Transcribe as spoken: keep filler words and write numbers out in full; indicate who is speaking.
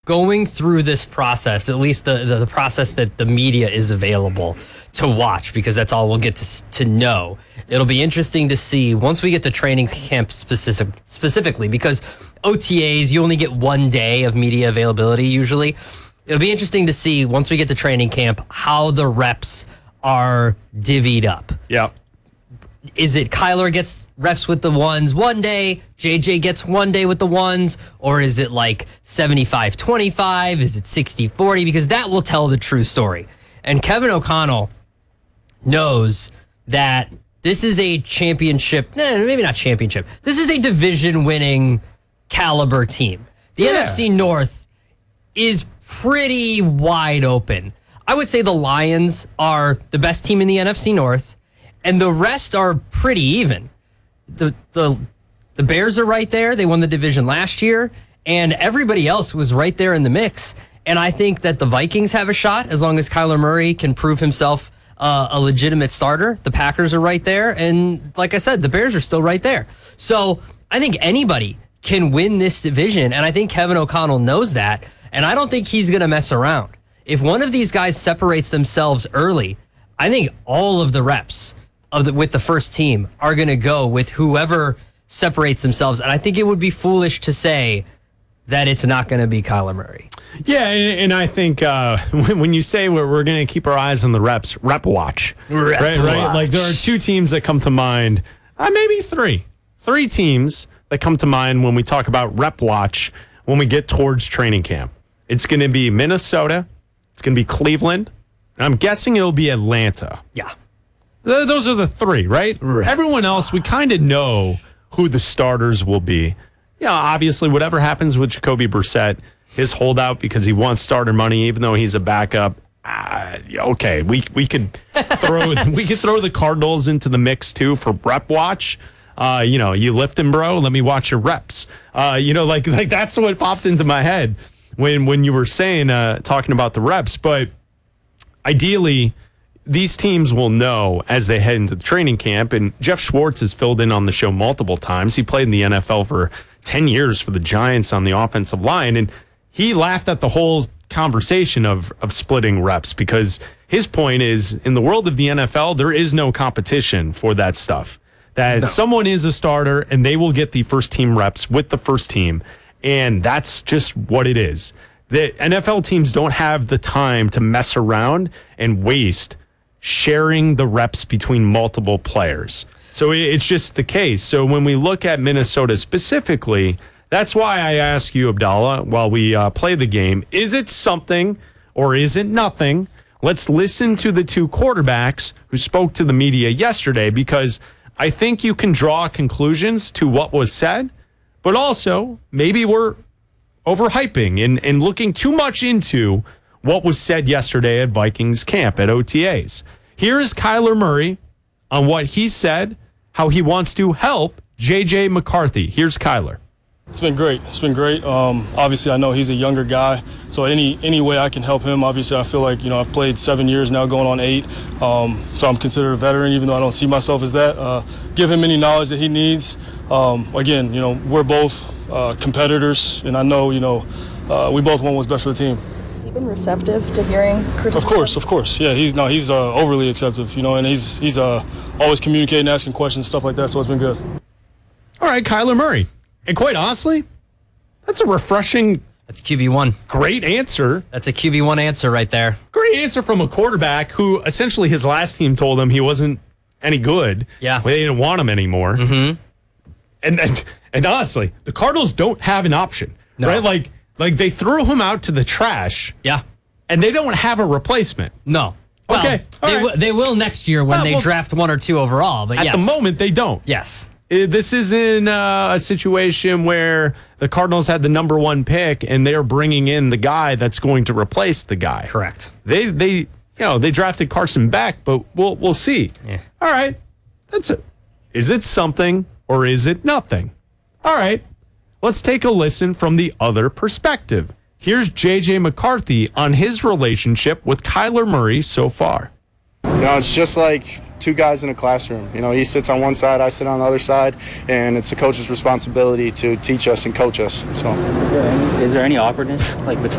Speaker 1: going through this process, at least the, the, the process that the media is available to watch, because that's all we'll get to, to know. It'll be interesting to see once we get to training camp specific, specifically, because O T As, you only get one day of media availability usually. It'll be interesting to see once we get to training camp how the reps are divvied up.
Speaker 2: Yeah.
Speaker 1: Is it Kyler gets reps with the ones one day, J J gets one day with the ones, or is it like seventy-five twenty-five? Is it sixty forty? Because that will tell the true story. And Kevin O'Connell knows that this is a championship, eh, maybe not championship, this is a division-winning caliber team. The yeah. N F C North is pretty wide open. I would say the Lions are the best team in the N F C North, and the rest are pretty even. The the the Bears are right there. They won the division last year, and everybody else was right there in the mix. And I think that the Vikings have a shot as long as Kyler Murray can prove himself uh, a legitimate starter. The Packers are right there, and like I said, the Bears are still right there. So I think anybody can win this division, and I think Kevin O'Connell knows that, and I don't think he's going to mess around. If one of these guys separates themselves early, I think all of the reps of the, with the first team are going to go with whoever separates themselves. And I think it would be foolish to say that it's not going to be Kyler Murray.
Speaker 2: Yeah, and, and I think uh, when you say we're, we're going to keep our eyes on the reps, rep watch.
Speaker 1: Rep
Speaker 2: right,
Speaker 1: watch.
Speaker 2: right? Like there are two teams that come to mind, uh, maybe three. Three teams that come to mind when we talk about rep watch when we get towards training camp. It's going to be Minnesota. It's going to be Cleveland. And I'm guessing it'll be Atlanta.
Speaker 1: Yeah.
Speaker 2: Th- those are the three, right?
Speaker 1: Right.
Speaker 2: Everyone else, we kind of know who the starters will be. Yeah, obviously, whatever happens with Jacoby Brissett, his holdout because he wants starter money, even though he's a backup. Uh, okay, we we could throw we could throw the Cardinals into the mix too for rep watch. Uh, you know, you lifting, bro. Let me watch your reps. Uh, you know, like like that's what popped into my head when when you were saying uh, talking about the reps. But ideally, these teams will know as they head into the training camp. And Jeff Schwartz has filled in on the show multiple times. He played in the N F L for ten years for the Giants on the offensive line, and he laughed at the whole conversation of of splitting reps because his point is in the world of the N F L, there is no competition for that stuff. That no. someone is a starter and they will get the first team reps with the first team. And that's just what it is. The N F L teams don't have the time to mess around and waste sharing the reps between multiple players. So it's just the case. So when we look at Minnesota specifically, that's why I ask you, Abdallah, while we uh, play the game, is it something or is it nothing? Let's listen to the two quarterbacks who spoke to the media yesterday, because I think you can draw conclusions to what was said, but also maybe we're overhyping and, and looking too much into what was said yesterday at Vikings camp at O T As. Here is Kyler Murray on what he said, how he wants to help J J McCarthy. Here's Kyler.
Speaker 3: It's been great. It's been great. Um, obviously, I know he's a younger guy, so any any way I can help him. Obviously, I feel like, you know, I've played seven years now, going on eight, um, so I'm considered a veteran, even though I don't see myself as that. Uh, give him any knowledge that he needs. Um, again, you know, we're both uh, competitors, and I know, you know, uh, we both want what's best for the team.
Speaker 4: Has he been receptive to hearing criticism?
Speaker 3: Of course, of course. Yeah, he's no, he's uh, overly acceptive, you know, and he's he's uh, always communicating, asking questions, stuff like that. So it's been good.
Speaker 2: All right, Kyler Murray. And quite honestly, that's a refreshing,
Speaker 1: that's Q B one.
Speaker 2: Great answer.
Speaker 1: That's a Q B one answer right there.
Speaker 2: Great answer from a quarterback who essentially his last team told him he wasn't any good.
Speaker 1: Yeah.
Speaker 2: They didn't want him anymore.
Speaker 1: Mm-hmm.
Speaker 2: And, and and honestly, the Cardinals don't have an option.
Speaker 1: No.
Speaker 2: Right? Like like they threw him out to the trash.
Speaker 1: Yeah.
Speaker 2: And they don't have a replacement.
Speaker 1: No. Well,
Speaker 2: okay.
Speaker 1: They,
Speaker 2: right.
Speaker 1: w- they will next year when
Speaker 2: well,
Speaker 1: they
Speaker 2: well,
Speaker 1: draft one or two overall. But
Speaker 2: at
Speaker 1: yes.
Speaker 2: the moment, they don't.
Speaker 1: Yes.
Speaker 2: This isn't uh, a situation where the Cardinals had the number one pick and they're bringing in the guy that's going to replace the guy.
Speaker 1: Correct.
Speaker 2: They they you know they drafted Carson Beck, but we'll we'll see.
Speaker 1: Yeah.
Speaker 2: All right, that's it. Is it something or is it nothing? All right, let's take a listen from the other perspective. Here's J J McCarthy on his relationship with Kyler Murray so far.
Speaker 5: You know, it's just like two guys in a classroom. You know, he sits on one side, I sit on the other side, and it's the coach's responsibility to teach us and coach us. So,
Speaker 6: is there any, is there any awkwardness like between